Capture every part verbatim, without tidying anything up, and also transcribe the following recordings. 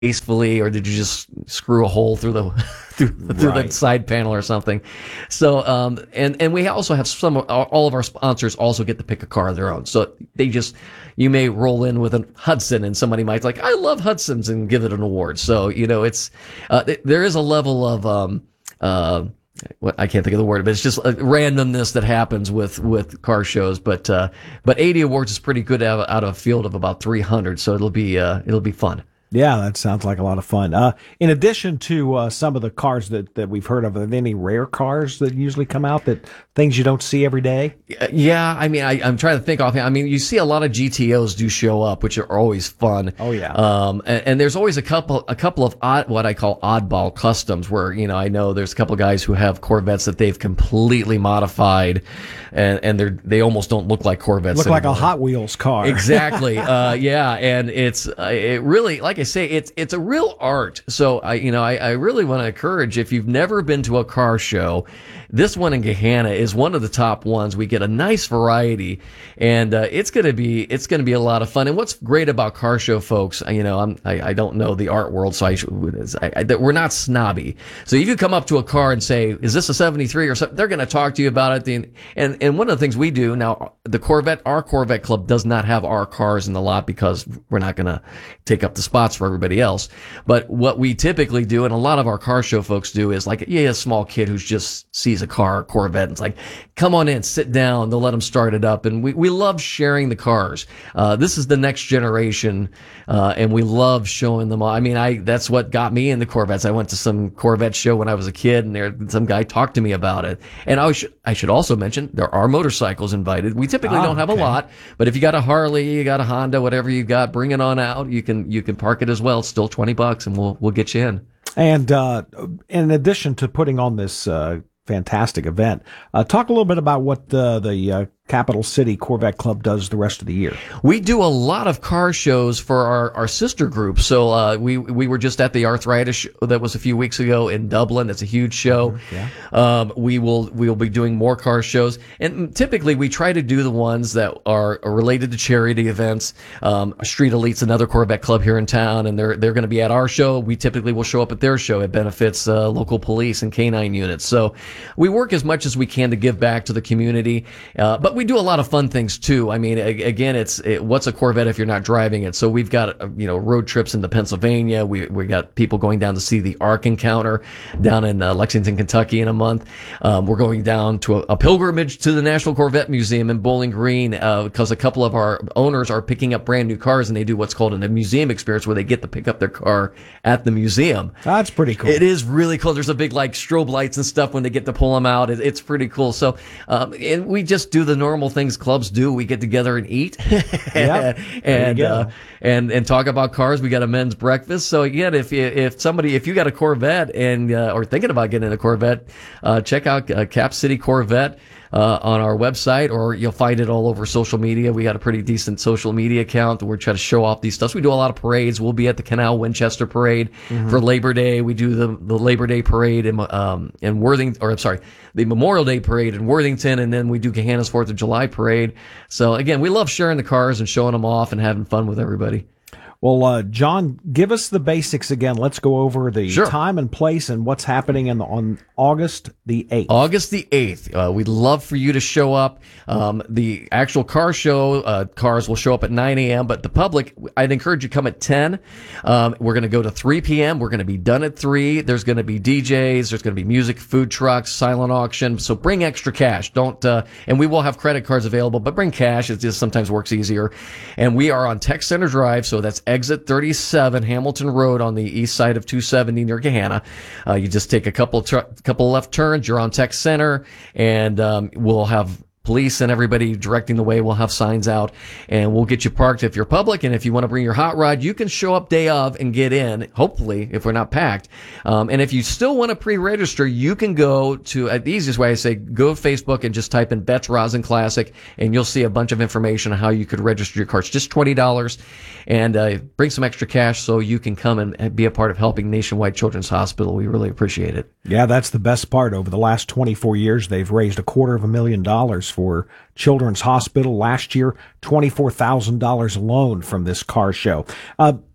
gracefully, or did you just screw a hole through the through, through Right. the side panel or something? So, um, and and we also have some. All of our sponsors also get to pick a car of their own. So they just, you may roll in with a Hudson, and somebody might like, I love Hudsons, and give it an award. So you know, it's uh, there is a level of um uh. What, I can't think of the word, but it's just a randomness that happens with, with car shows. But uh, but eighty awards is pretty good out of, out of a field of about three hundred, so it'll be uh, it'll be fun. Yeah, that sounds like a lot of fun. Uh, in addition to uh, some of the cars that, that we've heard of, are there any rare cars that usually come out, that things you don't see every day? Yeah, I mean, I, I'm trying to think offhand. I mean, you see a lot of G T Os do show up, which are always fun. Oh yeah. Um, and, and there's always a couple, a couple of odd, what I call oddball customs, where you know I know there's a couple of guys who have Corvettes that they've completely modified, and and they're they almost don't look like Corvettes. Look like a anymore. Hot Wheels car. Exactly. uh, yeah, and it's uh, it really, like I say, it's it's a real art. So I, you know, I, I really want to encourage, if you've never been to a car show, this one in Gahanna is one of the top ones. We get a nice variety, and uh, it's gonna be it's gonna be a lot of fun. And what's great about car show folks, you know, I'm I, I don't know the art world, so I, should, I, I we're not snobby. So if you come up to a car and say, "Is this a seventy-three or something?" they're gonna talk to you about it. The, and and one of the things we do now, the Corvette, our Corvette Club does not have our cars in the lot because we're not gonna take up the spots for everybody else. But what we typically do, and a lot of our car show folks do, is like, yeah, a small kid who just sees a car, a Corvette, and it's like, come on in, sit down. They'll let them start it up. And we, we love sharing the cars. Uh, this is the next generation, uh, and we love showing them all. I mean, I, that's what got me into Corvettes. I went to some Corvette show when I was a kid, and there, some guy talked to me about it. And I should, I should also mention, there are motorcycles invited. We typically Ah, don't have okay. a lot, but if you got a Harley, you got a Honda, whatever you got, bring it on out. You can, you can park it as well. It's still twenty bucks, and we'll, we'll get you in. And uh, in addition to putting on this uh, fantastic event, uh, talk a little bit about what uh, the uh, Capital City Corvette Club does the rest of the year. We do a lot of car shows for our, our sister group. So uh, we we were just at the Arthritis show that was a few weeks ago in Dublin. It's a huge show. Yeah. Um, we will we will be doing more car shows, and typically we try to do the ones that are, are related to charity events. Um, Street Elite's another Corvette club here in town, and they're they're going to be at our show. We typically will show up at their show. It benefits uh, local police and canine units. So we work as much as we can to give back to the community, uh, but we do a lot of fun things too. I mean, a- again, it's it, what's a Corvette if you're not driving it? So we've got uh, you know road trips into Pennsylvania. We we got people going down to see the Ark Encounter down in uh, Lexington, Kentucky in a month. Um, we're going down to a, a pilgrimage to the National Corvette Museum in Bowling Green uh, because a couple of our owners are picking up brand new cars, and they do what's called a museum experience where they get to pick up their car at the museum. That's pretty cool. It is really cool. There's a big like strobe lights and stuff when they get to pull them out. It, it's pretty cool. So, um, and we just do the normal things clubs do. We get together and eat, Yep. and go. uh, and and talk about cars. We got a men's breakfast. So again, if you, if somebody if you got a Corvette and uh, or thinking about getting a Corvette, uh, check out uh, Cap City Corvette. Uh, on our website, or you'll find it all over social media. We got a pretty decent social media account. We're trying to show off these stuff. We do a lot of parades. We'll be at the Canal Winchester Parade for Labor Day. We do the, the Labor Day Parade in, um, in Worthington, or I'm sorry, the Memorial Day Parade in Worthington, and then we do Gahanna's fourth of July Parade. So again, we love sharing the cars and showing them off and having fun with everybody. Well, uh, John, give us the basics again. Let's go over the Sure. time and place and what's happening in the, on August the eighth. August the eighth. Uh, we'd love for you to show up. Um, the actual car show, uh, cars will show up at nine a.m., but the public, I'd encourage you to come at ten. Um, we're going to go to three p.m. We're going to be done at three. There's going to be D Js. There's going to be music, food trucks, silent auction. So bring extra cash. Don't, uh, and we will have credit cards available, but bring cash. It just sometimes works easier. And we are on Tech Center Drive, so that's exit thirty-seven, Hamilton Road on the east side of two seventy near Gahanna. Uh, you just take a couple, tr- couple left turns. You're on Tech Center, and um, we'll have police and everybody directing the way. We'll have signs out, and we'll get you parked if you're public. And if you want to bring your hot rod, you can show up day of and get in, hopefully, if we're not packed. Um, and if you still want to pre-register, you can go to, uh, the easiest way I say, go to Facebook and just type in Betts Rosin Classic, and you'll see a bunch of information on how you could register your car. It's just twenty dollars, and uh, bring some extra cash so you can come and, and be a part of helping Nationwide Children's Hospital. We really appreciate it. Yeah, that's the best part. Over the last twenty-four years, they've raised a quarter of a million dollars for Children's Hospital. Last year, twenty-four thousand dollars alone from this car show. Uh,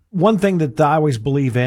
one thing that I always believe in.